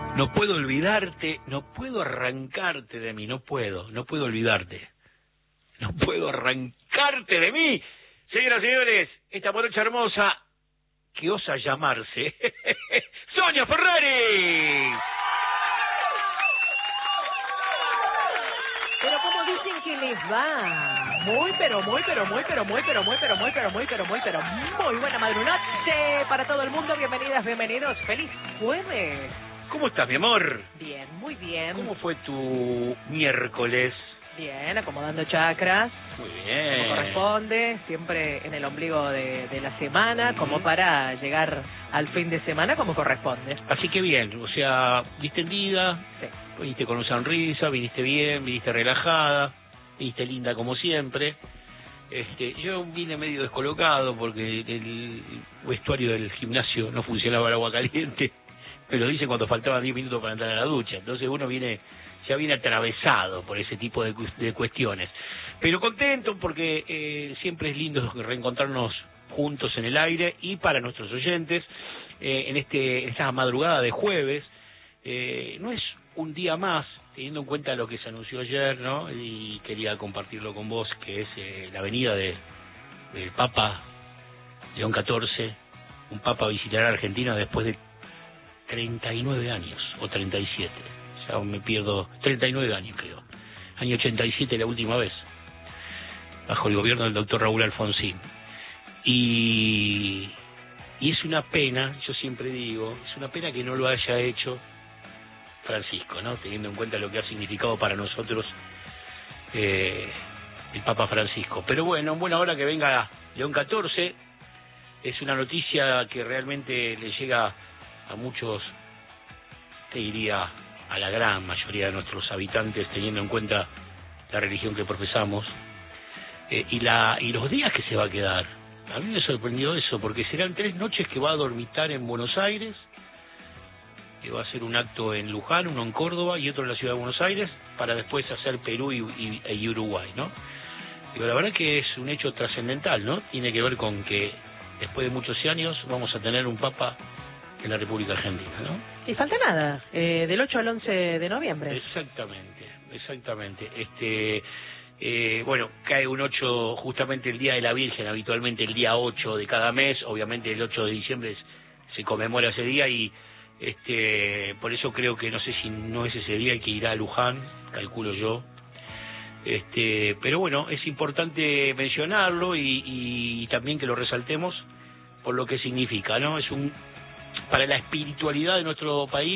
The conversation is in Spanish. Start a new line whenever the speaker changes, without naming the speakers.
No puedo olvidarte, no puedo arrancarte de mí, no puedo olvidarte. No puedo arrancarte de mí. Señoras y señores, esta morocha hermosa que osa llamarse Sonia Ferrari.
Pero como dicen que les va, muy buena madrugada para todo el mundo. Bienvenidas, bienvenidos. Feliz jueves.
¿Cómo estás, mi amor?
Bien, muy bien.
¿Cómo fue tu miércoles?
Bien, acomodando chakras.
Muy bien.
Como corresponde, siempre en el ombligo de la semana, como para llegar al fin de semana como corresponde.
Así que bien, o sea, distendida,
Sí.
viniste con una sonrisa, viniste bien, viniste relajada, viniste linda como siempre. Yo vine medio descolocado porque el vestuario del gimnasio no funcionaba el agua caliente. Me lo dicen cuando faltaban 10 minutos para entrar a la ducha. Entonces uno ya viene atravesado por ese tipo de cuestiones. Pero contento porque siempre es lindo reencontrarnos juntos en el aire y para nuestros oyentes en esta madrugada de jueves. No es un día más, teniendo en cuenta lo que se anunció ayer, ¿no? Y quería compartirlo con vos, que es la venida del Papa León XIV. Un Papa visitará a Argentina después de 39 años, o 37, ya me pierdo, 39 años creo, año 87 la última vez, bajo el gobierno del doctor Raúl Alfonsín, y es una pena, yo siempre digo, es una pena que no lo haya hecho Francisco, ¿no? Teniendo en cuenta lo que ha significado para nosotros el Papa Francisco, pero bueno, en buena hora que venga León XIV, es una noticia que realmente le llega a muchos, te diría a la gran mayoría de nuestros habitantes, teniendo en cuenta la religión que profesamos, y los días que se va a quedar. A mí me sorprendió eso, porque serán 3 noches que va a dormitar en Buenos Aires, que va a hacer un acto en Luján, uno en Córdoba y otro en la ciudad de Buenos Aires, para después hacer Perú y Uruguay, ¿no? Digo, la verdad que es un hecho trascendental, ¿no? Tiene que ver con que después de muchos años vamos a tener un Papa en la República Argentina, ¿no?
Y falta nada, del 8 al 11 de noviembre.
Exactamente. Bueno, cae un 8 justamente el Día de la Virgen, habitualmente el día 8 de cada mes, obviamente el 8 de diciembre se conmemora ese día y por eso creo que no sé si no es ese día el que irá a Luján, calculo yo. Pero bueno, es importante mencionarlo y también que lo resaltemos por lo que significa, ¿no? Es para la espiritualidad de nuestro país